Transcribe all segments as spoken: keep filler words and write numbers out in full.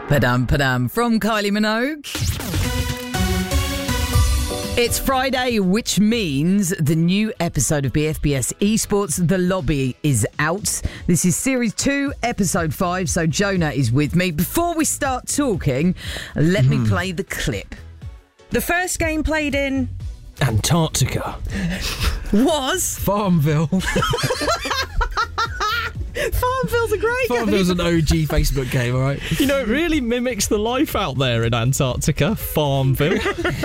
Padam padam from Kylie Minogue. It's Friday, which means the new episode of B F B S Esports The Lobby is out. This is Series two, Episode five, so Jonah is with me. Before we start talking, let mm. me play the clip. The first game played in... Antarctica. Was? Farmville. Farmville's a great Farmville's game. an O G Facebook game, all right? You know, it really mimics the life out there in Antarctica, Farmville.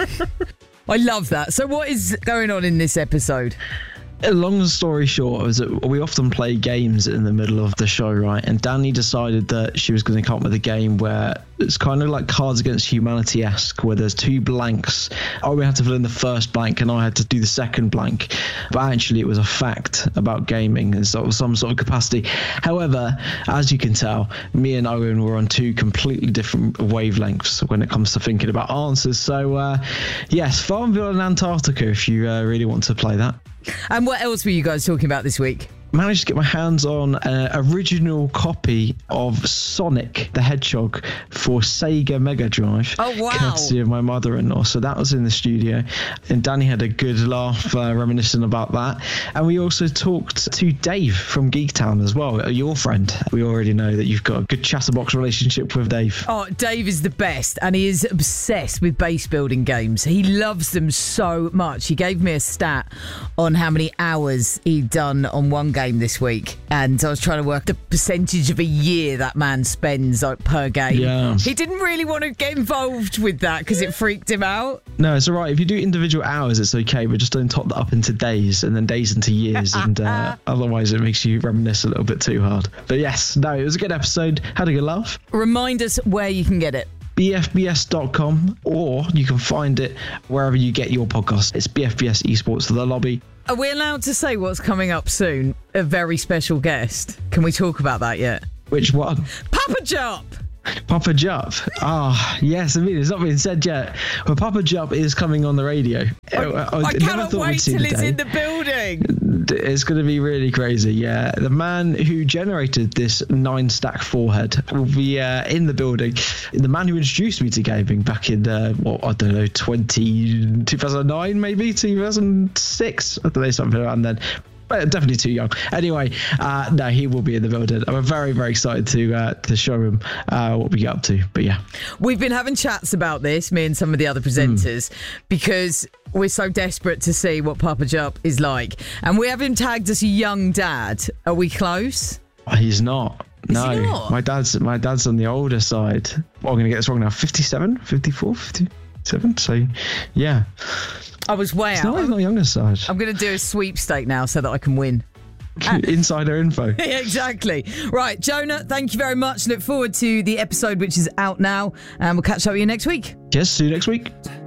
I love that. So what is going on in this episode? Long story short, is that we often play games in the middle of the show, right? And Danny decided that she was going to come up with a game where it's kind of like Cards Against Humanity-esque, where there's two blanks. I would have to fill in the first blank and I had to do the second blank. But actually it was a fact about gaming in sort of some sort of capacity. However, as you can tell, me and Owen were on two completely different wavelengths when it comes to thinking about answers. So uh, yes, Farmville and Antarctica if you uh, really want to play that. And what else were you guys talking about this week? Managed to get my hands on an original copy of Sonic the Hedgehog for Sega Mega Drive. Oh, wow. Courtesy of my mother-in-law. So that was in the studio. And Danny had a good laugh uh, reminiscing about that. And we also talked to Dave from Geektown as well, your friend. We already know that you've got a good chatterbox relationship with Dave. Oh, Dave is the best. And he is obsessed with base building games. He loves them so much. He gave me a stat on how many hours he'd done on one game this week, and I was trying to work the percentage of a year that man spends like per game. Yeah. He didn't really want to get involved with that because it freaked him out. No, it's all right. If you do individual hours, it's okay, but just don't top that up into days and then days into years, and uh, otherwise it makes you reminisce a little bit too hard. But yes, no, it was a good episode. Had a good laugh. Remind us where you can get it. B F B S dot com, or you can find it wherever you get your podcast. It's B F B S Esports The Lobby. Are we allowed to say what's coming up soon? A very special guest. Can we talk about that yet? Which one? Papa Jup! Papa Jup. Ah, oh, yes, I mean, it's not been said yet. But Papa Jup is coming on the radio. I, I, I cannot wait till he's in the building. It's going to be really crazy, yeah. The man who generated this nine-stack forehead will be uh, in the building. The man who introduced me to gaming back in, uh, what, I don't know, twenty, two thousand nine maybe, two thousand six? I don't know, something around then. But definitely too young. Anyway, uh, no, he will be in the building. I'm very, very excited to uh, to show him uh, what we get up to. But yeah. We've been having chats about this, me and some of the other presenters, mm. because we're so desperate to see what Papa Jup is like. And we have him tagged as a young dad. Are we close? He's not. Is no, he not? my dad's my dad's on the older side. Well, I'm going to get this wrong now. fifty-seven, fifty-four, fifty-seven. So, yeah. I was way it's out. Not, he's not younger side. I'm going to do a sweepstake now so that I can win. Insider info. Exactly. Right, Jonah, thank you very much. Look forward to the episode, which is out now. And we'll catch up with you next week. Yes, see you next week.